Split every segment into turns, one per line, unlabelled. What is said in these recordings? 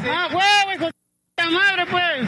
¡Ah, huevo, hijo de madre, pues!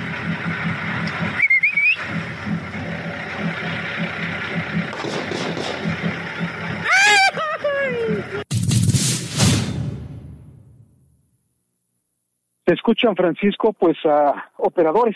Se escuchan, Francisco, pues a operadores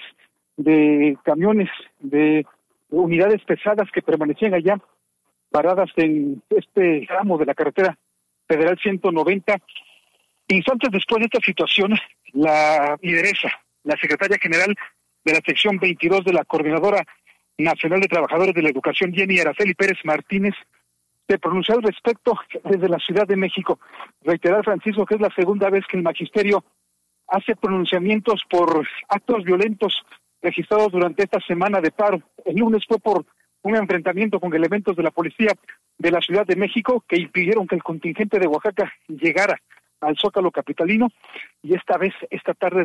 de camiones, de unidades pesadas que permanecían allá paradas en este tramo de la carretera federal 190. Instantes después de esta situación, la lideresa, la secretaria general de la sección 22 de la Coordinadora Nacional de Trabajadores de la Educación, Jenny Araceli Pérez Martínez, se pronunció al respecto desde la Ciudad de México. Reiterar, Francisco, que es la segunda vez que el magisterio hace pronunciamientos por actos violentos registrados durante esta semana de paro. El lunes fue por un enfrentamiento con elementos de la policía de la Ciudad de México que impidieron que el contingente de Oaxaca llegara al Zócalo capitalino, y esta vez, esta tarde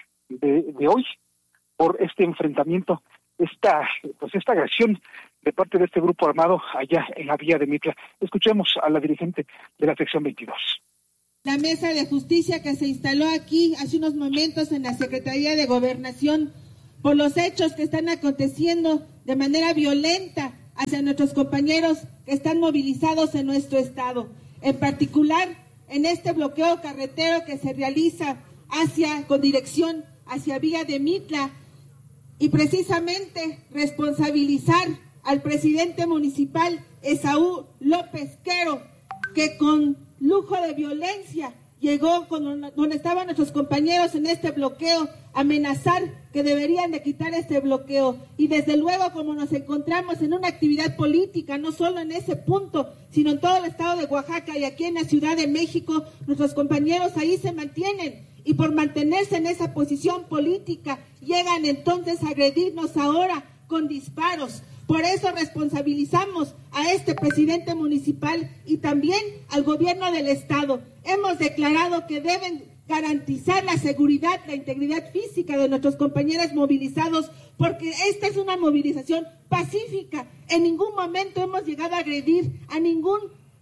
de hoy, por este enfrentamiento, esta agresión de parte de este grupo armado allá en la vía de Mitla. Escuchemos a la dirigente de la sección 22.
La mesa de justicia que se instaló aquí hace unos momentos en la Secretaría de Gobernación por los hechos que están aconteciendo de manera violenta hacia nuestros compañeros que están movilizados en nuestro estado. En particular, en este bloqueo carretero que se realiza con dirección hacia vía de Mitla, y precisamente responsabilizar al presidente municipal Esaú López Quero, que con lujo de violencia llegó donde estaban nuestros compañeros en este bloqueo, amenazar que deberían de quitar este bloqueo. Y desde luego, como nos encontramos en una actividad política, no solo en ese punto, sino en todo el estado de Oaxaca y aquí en la Ciudad de México, nuestros compañeros ahí se mantienen, y por mantenerse en esa posición política, llegan entonces a agredirnos ahora con disparos. Por eso responsabilizamos a este presidente municipal y también al gobierno del estado. Hemos declarado que deben garantizar la seguridad, la integridad física de nuestros compañeros movilizados, porque esta es una movilización pacífica. En ningún momento hemos llegado a agredir a ningún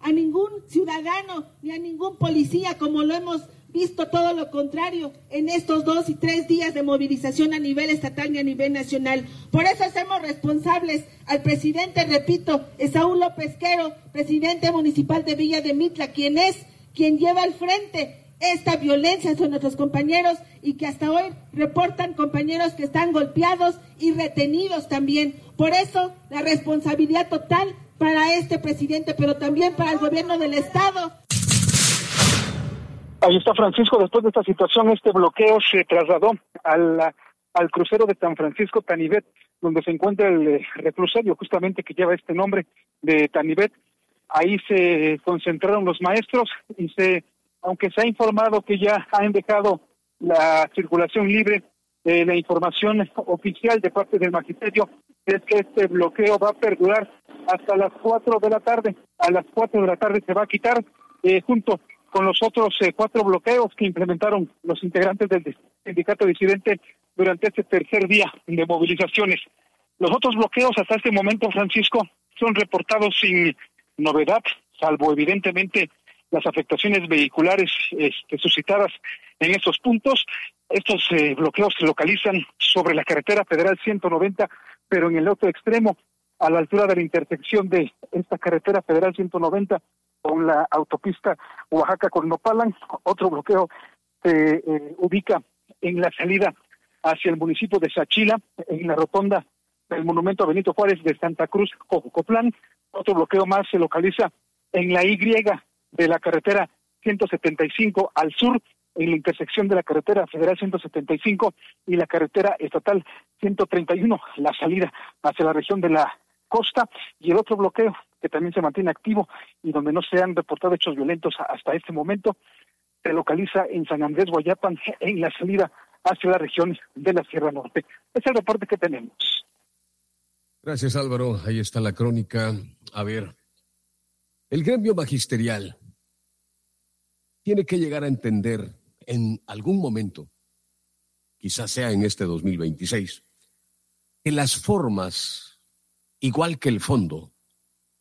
ciudadano ni a ningún policía, como lo hemos visto, todo lo contrario en estos 2 y 3 días de movilización a nivel estatal y a nivel nacional. Por eso hacemos responsables al presidente, repito, Esaú López Quero, presidente municipal de Villa de Mitla, quien lleva al frente esta violencia sobre nuestros compañeros, y que hasta hoy reportan compañeros que están golpeados y retenidos también. Por eso la responsabilidad total para este presidente, pero también para el gobierno del estado.
Ahí está, Francisco. Después de esta situación, este bloqueo se trasladó al crucero de San Francisco Tanibet, donde se encuentra el reclusorio justamente que lleva este nombre de Tanibet. Ahí se concentraron los maestros y aunque se ha informado que ya han dejado la circulación libre, la información oficial de parte del magisterio es que este bloqueo va a perdurar hasta las 4 de la tarde. A las 4 de la tarde se va a quitar, junto con los otros 4 bloqueos que implementaron los integrantes del sindicato disidente durante este tercer día de movilizaciones. Los otros bloqueos hasta este momento, Francisco, son reportados sin novedad, salvo evidentemente las afectaciones vehiculares suscitadas en estos puntos. Estos bloqueos se localizan sobre la carretera federal 190, pero en el otro extremo, a la altura de la intersección de esta carretera federal 190 con la autopista Oaxaca con Nopalan. Otro bloqueo se ubica en la salida hacia el municipio de Xachila, en la rotonda del monumento a Benito Juárez de Santa Cruz, Cocotlán. Otro bloqueo más se localiza en la Y de la carretera 175 al sur, en la intersección de la carretera federal 175 y la carretera estatal 131, la salida hacia la región de la costa. Y el otro bloqueo que también se mantiene activo y donde no se han reportado hechos violentos hasta este momento, se localiza en San Andrés Guayapan, en la salida hacia la región de la Sierra Norte. Es el reporte que tenemos.
Gracias, Álvaro. Ahí está la crónica. A ver, el gremio magisterial tiene que llegar a entender en algún momento, quizás sea en este 2026, que las formas, igual que el fondo,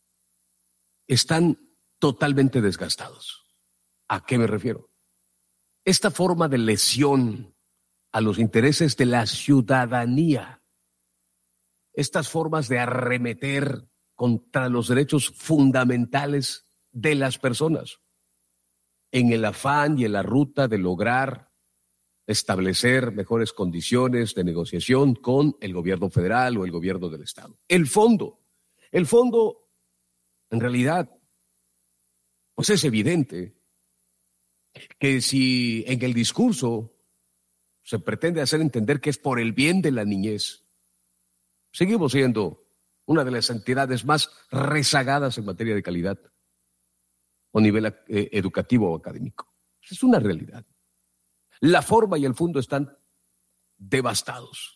están totalmente desgastados. ¿A qué me refiero? esta forma de lesión a los intereses de la ciudadanía, estas formas de arremeter contra los derechos fundamentales de las personas, en el afán y en la ruta de lograr establecer mejores condiciones de negociación con el gobierno federal o el gobierno del estado. El fondo, en realidad, pues es evidente que si en el discurso se pretende hacer entender que es por el bien de la niñez, seguimos siendo una de las entidades más rezagadas en materia de calidad o nivel educativo o académico. Es una realidad. La forma y el fondo están devastados.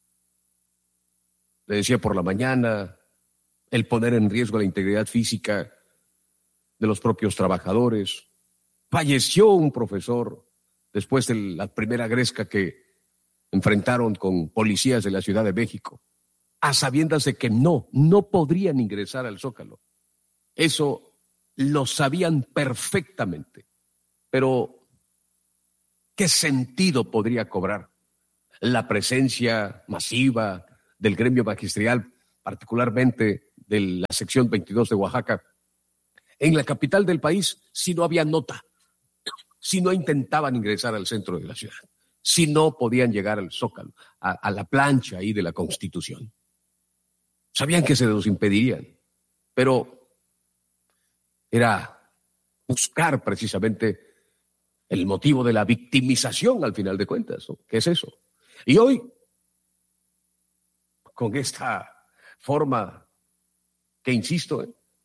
Le decía por la mañana, el poner en riesgo la integridad física de los propios trabajadores. Falleció un profesor después de la primera gresca que enfrentaron con policías de la Ciudad de México, a sabiendas de que no podrían ingresar al Zócalo. Eso lo sabían perfectamente, pero ¿qué sentido podría cobrar la presencia masiva del gremio magisterial, particularmente de la sección 22 de Oaxaca, en la capital del país, si no había nota, si no intentaban ingresar al centro de la ciudad, si no podían llegar al Zócalo, a la plancha ahí de la Constitución? Sabían que se los impedirían, pero era buscar precisamente el motivo de la victimización al final de cuentas, ¿no? ¿Qué es eso? Y hoy, con esta forma que insisto,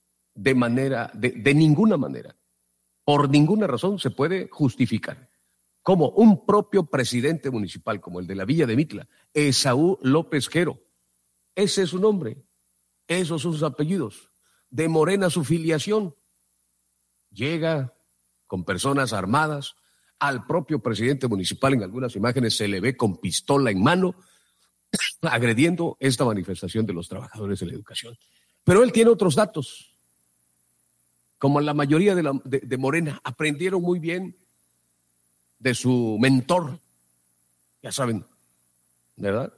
de ninguna manera, por ninguna razón se puede justificar cómo un propio presidente municipal como el de la Villa de Mitla, Esaú López Quero, ese es su nombre, esos son sus apellidos, de Morena su filiación, llega con personas armadas, al propio presidente municipal en algunas imágenes se le ve con pistola en mano, agrediendo esta manifestación de los trabajadores de la educación. Pero él tiene otros datos. Como la mayoría de Morena, aprendieron muy bien de su mentor. Ya saben, ¿verdad?,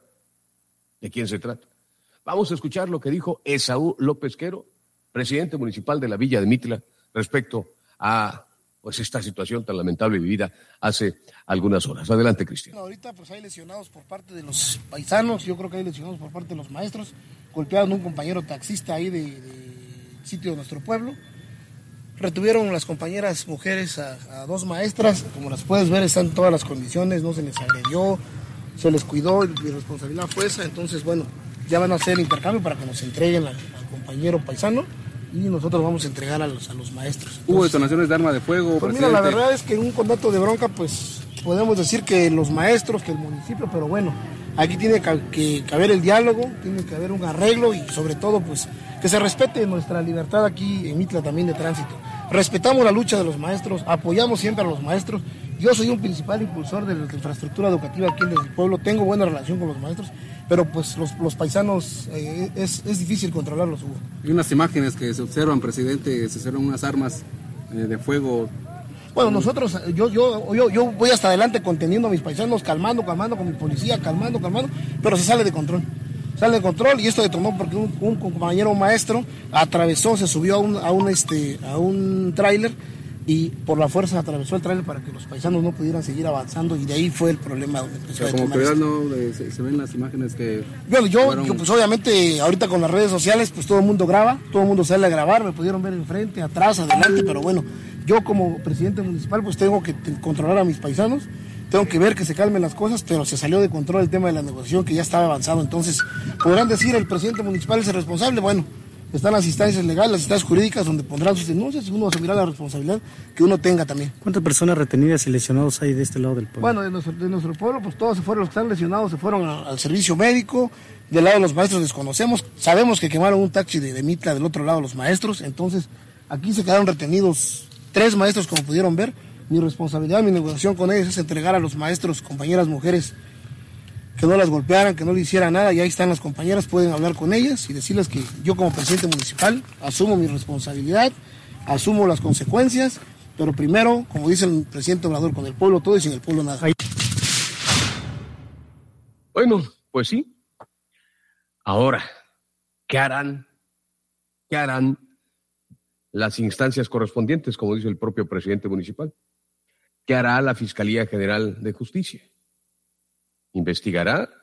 de quién se trata. Vamos a escuchar lo que dijo Esaú López Quero, presidente municipal de la Villa de Mitla, respecto a esta situación tan lamentable vivida hace algunas horas. Adelante, Cristian.
Ahorita pues hay lesionados por parte de los paisanos, yo creo que hay lesionados por parte de los maestros, golpearon a un compañero taxista ahí de sitio de nuestro pueblo. Retuvieron las compañeras mujeres a dos maestras, como las puedes ver están todas las condiciones, no se les agredió, se les cuidó, mi responsabilidad fue esa. Entonces bueno, ya van a hacer el intercambio para que nos entreguen al compañero paisano y nosotros vamos a entregar a los maestros. Entonces,
¿hubo detonaciones de arma de fuego?
Pues mira, la verdad es que en un conato de bronca pues podemos decir que los maestros, que el municipio, pero bueno, aquí tiene que haber el diálogo, tiene que haber un arreglo y sobre todo pues que se respete nuestra libertad aquí en Mitla también de tránsito. Respetamos la lucha de los maestros, apoyamos siempre a los maestros. Yo soy un principal impulsor de la infraestructura educativa aquí en el pueblo, tengo buena relación con los maestros, pero pues los paisanos es difícil controlarlos, Hugo.
Hay unas imágenes que se observan, presidente, se observan unas armas de fuego.
Bueno, nosotros, yo voy hasta adelante conteniendo a mis paisanos, calmando con mi policía, calmando, pero se sale de control. Y esto detonó porque un compañero maestro atravesó, se subió a un tráiler y por la fuerza atravesó el tráiler para que los paisanos no pudieran seguir avanzando y de ahí fue el problema donde empezó a
como prioridad no se ven las imágenes que...
Bueno, yo pues obviamente ahorita con las redes sociales pues todo el mundo graba, todo el mundo sale a grabar, me pudieron ver enfrente, atrás, adelante, pero bueno, yo como presidente municipal pues tengo que controlar a mis paisanos, tengo que ver que se calmen las cosas, pero se salió de control el tema de la negociación que ya estaba avanzado, entonces podrán decir el presidente municipal es el responsable, bueno, están las instancias legales, las instancias jurídicas donde pondrán sus denuncias y uno asumirá la responsabilidad que uno tenga también.
¿Cuántas personas retenidas y lesionados hay de este lado del pueblo?
Bueno, de nuestro pueblo, pues todos se fueron, los que están lesionados se fueron al servicio médico, del lado de los maestros desconocemos, sabemos que quemaron un taxi de Mitla del otro lado los maestros, entonces aquí se quedaron retenidos 3 maestros como pudieron ver. Mi responsabilidad, mi negociación con ellos es entregar a los maestros, compañeras mujeres, que no las golpearan, que no le hicieran nada, y ahí están las compañeras, pueden hablar con ellas y decirles que yo como presidente municipal asumo mi responsabilidad, asumo las consecuencias Pero primero, como dice el presidente Obrador, con el pueblo todo y sin el pueblo nada.
Bueno, pues sí. Ahora, ¿qué harán? ¿Qué harán las instancias correspondientes, como dice el propio presidente municipal? ¿Qué hará la Fiscalía General de Justicia? ¿Investigará?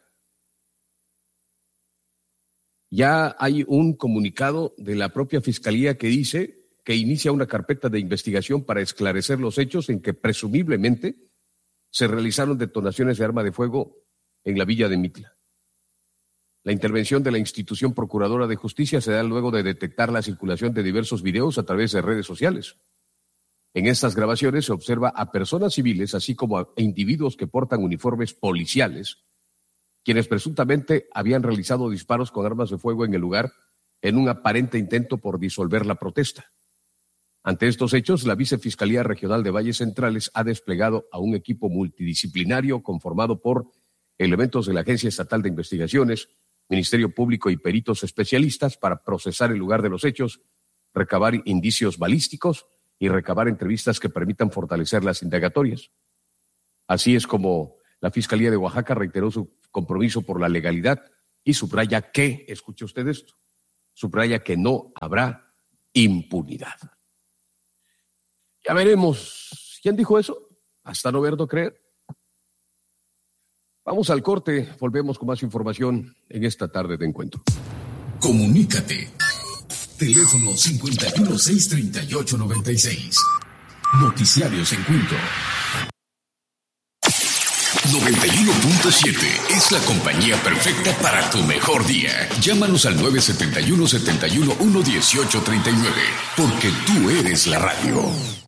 Ya hay un comunicado de la propia Fiscalía que dice que inicia una carpeta de investigación para esclarecer los hechos en que presumiblemente se realizaron detonaciones de arma de fuego en la villa de Mitla. La intervención de la institución procuradora de justicia se da luego de detectar la circulación de diversos videos a través de redes sociales. En estas grabaciones se observa a personas civiles, así como a individuos que portan uniformes policiales, quienes presuntamente habían realizado disparos con armas de fuego en el lugar en un aparente intento por disolver la protesta. Ante estos hechos, la Vicefiscalía Regional de Valles Centrales ha desplegado a un equipo multidisciplinario conformado por elementos de la Agencia Estatal de Investigaciones, Ministerio Público y peritos especialistas para procesar el lugar de los hechos, recabar indicios balísticos y recabar entrevistas que permitan fortalecer las indagatorias. Así es como la Fiscalía de Oaxaca reiteró su compromiso por la legalidad y subraya que, escuche usted esto, subraya que no habrá impunidad. Ya veremos. ¿Quién dijo eso? Hasta no verlo creer. Vamos al corte, volvemos con más información en esta tarde de encuentro.
Comunícate. Teléfono 5163896. Noticiarios Encuentro. 91.7 es la compañía perfecta para tu mejor día. Llámanos al 971-71-11839, porque tú eres la radio.